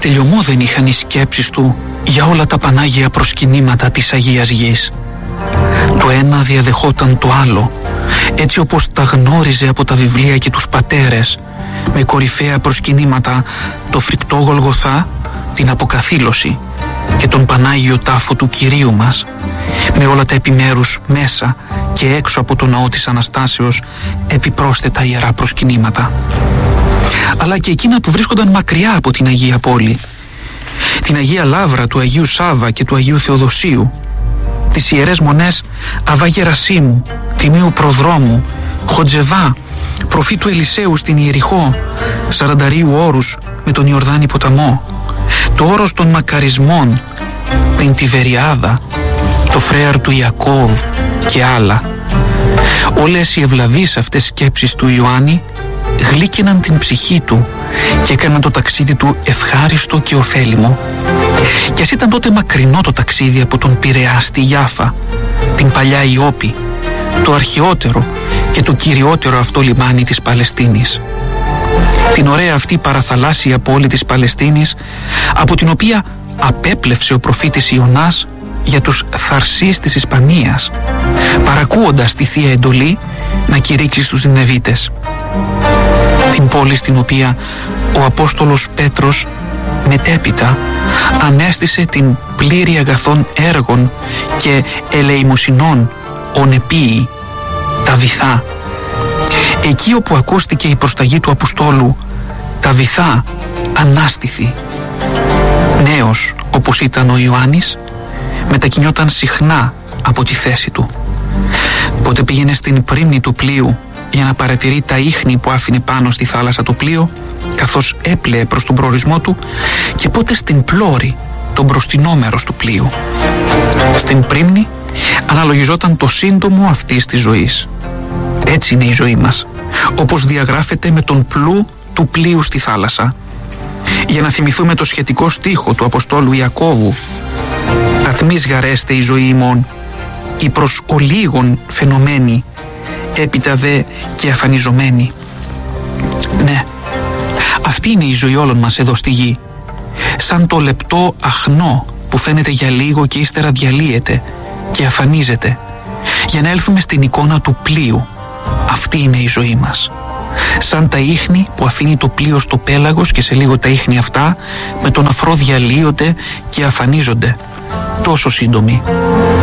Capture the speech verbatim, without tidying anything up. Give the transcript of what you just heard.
τελειωμό δεν είχαν οι σκέψεις του για όλα τα πανάγια προσκυνήματα της Αγίας Γης. Το ένα διαδεχόταν το άλλο, έτσι όπως τα γνώριζε από τα βιβλία και τους πατέρες, με κορυφαία προσκυνήματα το φρικτό Γολγοθά, την αποκαθήλωση και τον Πανάγιο Τάφο του Κυρίου μας, με όλα τα επιμέρους μέσα και έξω από το ναό της Αναστάσεως επιπρόσθετα ιερά προσκυνήματα. Αλλά και εκείνα που βρίσκονταν μακριά από την Αγία Πόλη, την Αγία Λαύρα του Αγίου Σάβα και του Αγίου Θεοδοσίου, τις ιερές μονές Αβά Γερασίμου, Τιμίου Προδρόμου, Χοντζεβά, προφήτου Ελισέου στην Ιεριχώ, Σαρανταρίου όρους με τον Ιορδάνη ποταμό, το όρος των Μακαρισμών, την Τιβεριάδα, το φρέαρ του Ιακώβ και άλλα. Όλες οι ευλαβείς αυτές σκέψεις του Ιωάννη γλύκαιναν την ψυχή του και έκαναν το ταξίδι του ευχάριστο και ωφέλιμο. Κι ας ήταν τότε μακρινό το ταξίδι από τον Πειραιά στη Γιάφα, την παλιά Ιώπη, το αρχαιότερο και το κυριότερο αυτό λιμάνι της Παλαιστίνης. Την ωραία αυτή παραθαλάσσια πόλη της Παλαιστίνης, από την οποία απέπλευσε ο προφήτης Ιωνάς για τους Θαρσείς της Ισπανίας, παρακούοντας τη Θεία Εντολή να κηρύξει στους Νινεβίτες. Την πόλη στην οποία ο Απόστολος Πέτρος μετέπειτα ανέστησε την πλήρη αγαθών έργων και ελεημοσυνών ονεπίη, τα Βυθά. Εκεί όπου ακούστηκε η προσταγή του Αποστόλου, τα Βυθά ανάστηθη. Νέος όπως ήταν ο Ιωάννης, μετακινιόταν συχνά από τη θέση του. Πότε πήγαινε στην πρίμνη του πλοίου για να παρατηρεί τα ίχνη που άφηνε πάνω στη θάλασσα το πλοίο, καθώς έπλεε προς τον προορισμό του, και πότε στην πλώρη, το μπροστινό μέρος του πλοίου. Στην πρίμνη αναλογιζόταν το σύντομο αυτής της ζωής. Έτσι είναι η ζωή μας, όπως διαγράφεται με τον πλού του πλοίου στη θάλασσα. Για να θυμηθούμε το σχετικό στίχο του Αποστόλου Ιακώβου, «Αθμής γαρέστε η ζωή ημών, η προς ολίγων φαινομένη, έπειτα δε και αφανιζομένη». Ναι, αυτή είναι η ζωή όλων μας εδώ στη γη. Σαν το λεπτό αχνό που φαίνεται για λίγο και ύστερα διαλύεται και αφανίζεται, για να έλθουμε στην εικόνα του πλοίου. Αυτή είναι η ζωή μας. Σαν τα ίχνη που αφήνει το πλοίο στο πέλαγος και σε λίγο τα ίχνη αυτά με τον αφρό διαλύονται και αφανίζονται. Τόσο σύντομοι.